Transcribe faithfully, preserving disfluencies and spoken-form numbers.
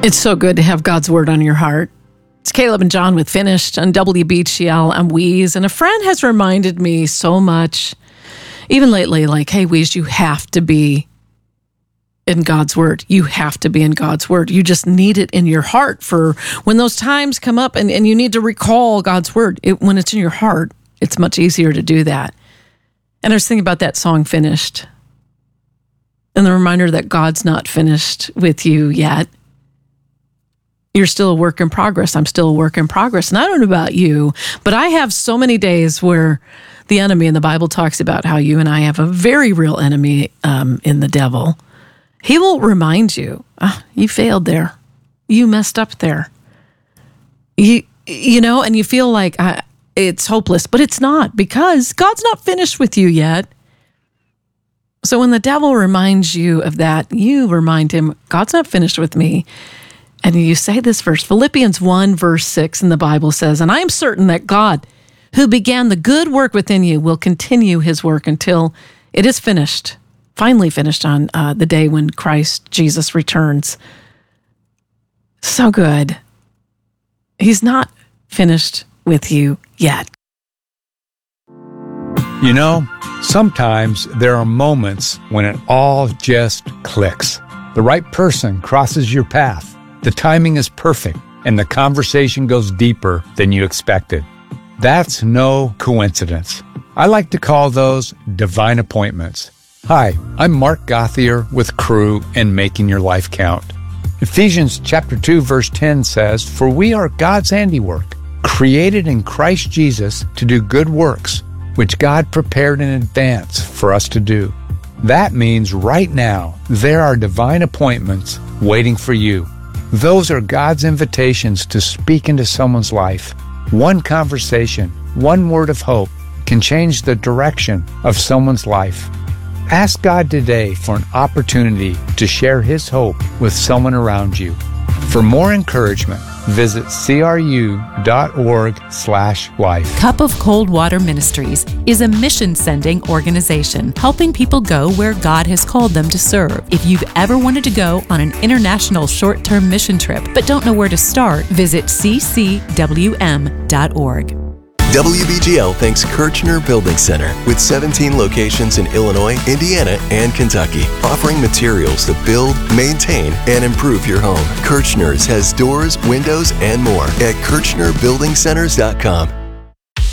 It's so good to have God's Word on your heart. It's Caleb and John with Finished on W B G L. I'm Weeze, and a friend has reminded me so much, even lately, like, hey, Weeze, you have to be in God's Word. You have to be in God's Word. You just need it in your heart for when those times come up and, and you need to recall God's Word. It, when it's in your heart, it's much easier to do that. And I was thinking about that song, Finished, and the reminder that God's not finished with you yet. You're still a work in progress. I'm still a work in progress. And I don't know about you, but I have so many days where the enemy in the Bible talks about how you and I have a very real enemy um, in the devil. He will remind you, oh, you failed there. You messed up there. You, you know, and you feel like uh, it's hopeless, but it's not, because God's not finished with you yet. So when the devil reminds you of that, you remind him, God's not finished with me. And you say this verse, Philippians one, verse six in the Bible says, and I am certain that God, who began the good work within you, will continue his work until it is finished, finally finished on uh, the day when Christ Jesus returns. So good. He's not finished with you yet. You know, sometimes there are moments when it all just clicks. The right person crosses your path. The timing is perfect, and the conversation goes deeper than you expected. That's no coincidence. I like to call those divine appointments. Hi, I'm Mark Gothier with Crew and Making Your Life Count. Ephesians chapter two, verse ten says, For we are God's handiwork, created in Christ Jesus to do good works, which God prepared in advance for us to do. That means right now, there are divine appointments waiting for you. Those are God's invitations to speak into someone's life. One conversation, one word of hope can change the direction of someone's life. Ask God today for an opportunity to share His hope with someone around you. For more encouragement, visit cru.org slash life. Cup of Cold Water Ministries is a mission-sending organization helping people go where God has called them to serve. If you've ever wanted to go on an international short-term mission trip but don't know where to start, visit c c w m dot org. W B G L thanks Kirchner Building Center with seventeen locations in Illinois, Indiana, and Kentucky, offering materials to build, maintain, and improve your home. Kirchner's has doors, windows, and more at kirchner building centers dot com.